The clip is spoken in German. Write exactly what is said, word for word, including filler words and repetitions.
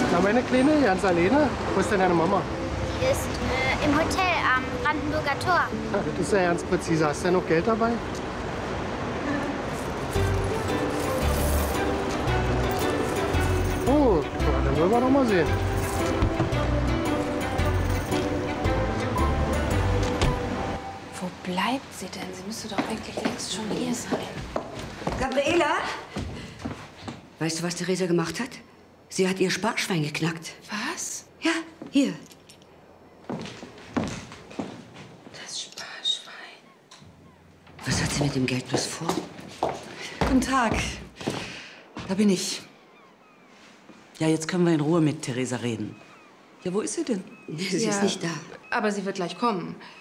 Na, meine Kleine, ganz alleine. Wo ist denn deine Mama? Die ist äh, im Hotel am Brandenburger Tor. Ja, das ist ja ganz präzise. Hast du denn noch Geld dabei? Oh, na, dann wollen wir doch mal sehen. Wo bleibt sie denn? Sie müsste doch eigentlich längst schon hier sein. Gabriela? Weißt du, was Theresa gemacht hat? Sie hat ihr Sparschwein geknackt. Was? Ja, hier. Das Sparschwein. Was hat sie mit dem Geld bloß vor? Guten Tag. Da bin ich. Ja, jetzt können wir in Ruhe mit Theresa reden. Ja, wo ist sie denn? Sie Ja, ist nicht da. Aber sie wird gleich kommen.